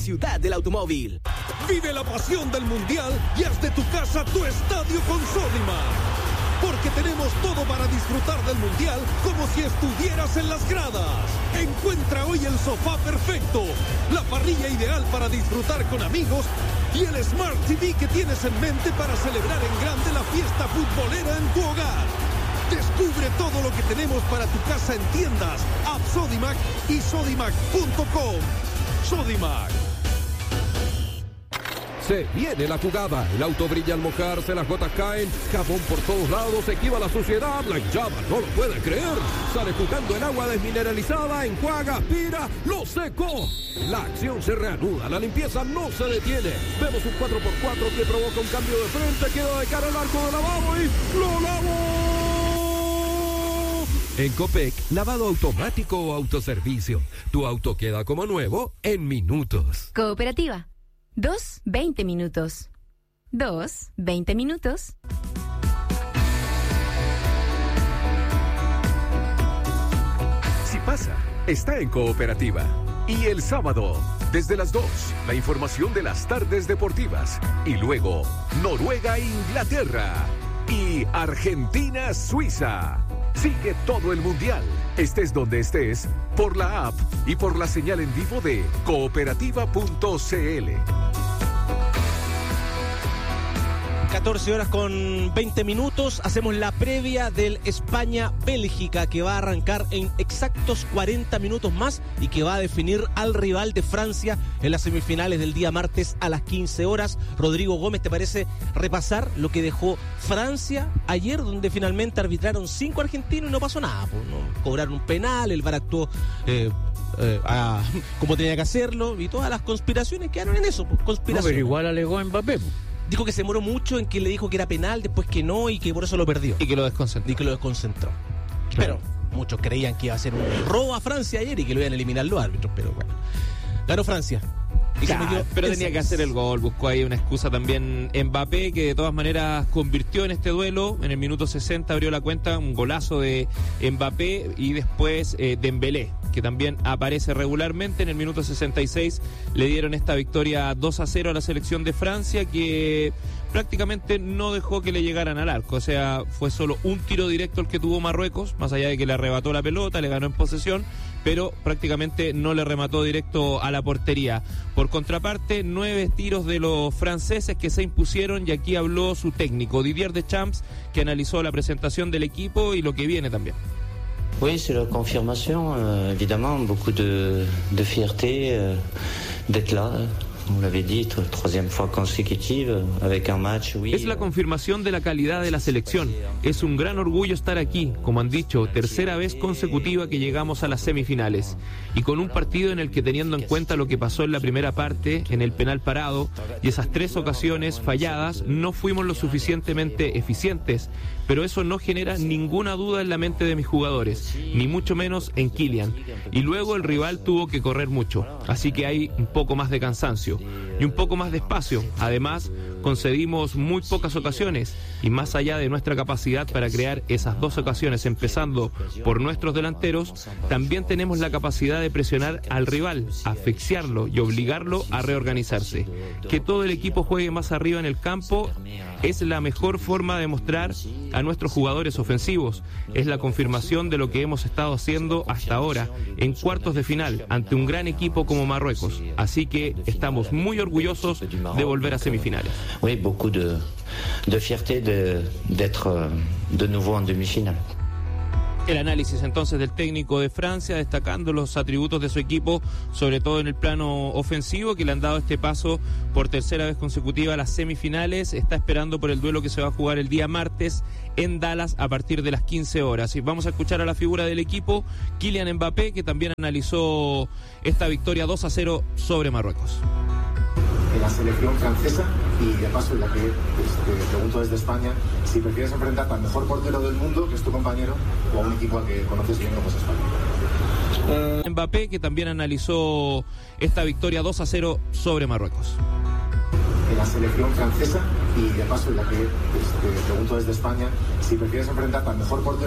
ciudad del automóvil. Vive la pasión del Mundial y haz de tu casa tu estadio con Sodimac. Porque tenemos todo para disfrutar del Mundial como si estuvieras en las gradas. Encuentra hoy el sofá perfecto, la parrilla ideal para disfrutar con amigos y el Smart TV que tienes en mente para celebrar en grande la fiesta futbolera en tu hogar. Descubre todo lo que tenemos para tu casa en tiendas, App Sodimac y Sodimac.com. Sodimac. Se viene la jugada, el auto brilla al mojarse, las gotas caen, jabón por todos lados, esquiva la suciedad, la llama no lo puede creer, sale jugando el agua desmineralizada, enjuaga, aspira, lo secó. La acción se reanuda, la limpieza no se detiene, vemos un 4x4 que provoca un cambio de frente, queda de cara al arco de lavado y ¡lo lavó! En Copec, lavado automático o autoservicio, tu auto queda como nuevo en minutos. Cooperativa. 20 minutos. 20 minutos. Si pasa, está en Cooperativa. Y el sábado, desde las 2, la información de las tardes deportivas. Y luego, Noruega-Inglaterra. Y Argentina-Suiza. Sigue todo el Mundial, estés donde estés, por la app y por la señal en vivo de cooperativa.cl. 14 horas con 20 minutos, hacemos la previa del España-Bélgica que va a arrancar en exactos 40 minutos más y que va a definir al rival de Francia en las semifinales del día martes a las 15 horas. Rodrigo Gómez, ¿te parece repasar lo que dejó Francia ayer, donde finalmente arbitraron 5 argentinos y no pasó nada? Pues, no cobraron un penal, el VAR actuó como tenía que hacerlo y todas las conspiraciones quedaron en eso, pues, conspiraciones. No, pero igual alegó Mbappé. Dijo que se demoró mucho en que le dijo que era penal, después que no, y que por eso lo perdió. Y que lo desconcentró. Pero muchos creían que iba a ser un robo a Francia ayer y que lo iban a eliminar los árbitros, pero bueno. Ganó Francia. Pero tenía que hacer el gol, buscó ahí una excusa también Mbappé, que de todas maneras convirtió en este duelo. En el minuto 60 abrió la cuenta, un golazo de Mbappé, y después Dembélé, que también aparece regularmente. En el minuto 66 le dieron esta victoria 2-0 a la selección de Francia, que prácticamente no dejó que le llegaran al arco. O sea, fue solo un tiro directo el que tuvo Marruecos, más allá de que le arrebató la pelota, le ganó en posesión, pero prácticamente no le remató directo a la portería. Por contraparte, 9 tiros de los franceses que se impusieron, y aquí habló su técnico, Didier Deschamps, que analizó la presentación del equipo y lo que viene también. Oui, c'est la confirmation, évidemment, beaucoup de fierté d'être là. Vous l'avez dit, troisième fois consécutive, avec un match, oui. Es la confirmación de la calidad de la selección. Es un gran orgullo estar aquí, como han dicho, tercera vez consecutiva que llegamos a las semifinales. Y con un partido en el que, teniendo en cuenta lo que pasó en la primera parte, en el penal parado, y esas 3 ocasiones falladas, no fuimos lo suficientemente eficientes. Pero eso no genera ninguna duda en la mente de mis jugadores, ni mucho menos en Kylian. Y luego el rival tuvo que correr mucho, así que hay un poco más de cansancio y un poco más de espacio. Además, concedimos muy pocas ocasiones, y más allá de nuestra capacidad para crear esas 2 ocasiones, empezando por nuestros delanteros, también tenemos la capacidad de presionar al rival, asfixiarlo y obligarlo a reorganizarse. Que todo el equipo juegue más arriba en el campo es la mejor forma de mostrar a nuestros jugadores ofensivos. Es la confirmación de lo que hemos estado haciendo hasta ahora en cuartos de final ante un gran equipo como Marruecos. Así que estamos muy orgullosos de volver a semifinales. Oui, beaucoup de fierté d'être de nouveau en demi-finale. El análisis entonces del técnico de Francia, destacando los atributos de su equipo, sobre todo en el plano ofensivo, que le han dado este paso por tercera vez consecutiva a las semifinales. Está esperando por el duelo que se va a jugar el día martes en Dallas a partir de las 15 horas. Y vamos a escuchar a la figura del equipo, Kylian Mbappé, que también analizó esta victoria 2-0 sobre Marruecos. En la selección francesa, y de paso en la que te pregunto desde España, si prefieres enfrentarte al mejor portero del mundo, que es tu compañero, o a un equipo al que conoces bien como es España. Mbappé, que también analizó esta victoria 2-0 sobre Marruecos. En la selección francesa, y de paso en la que te pregunto desde España, si prefieres enfrentarte al mejor portero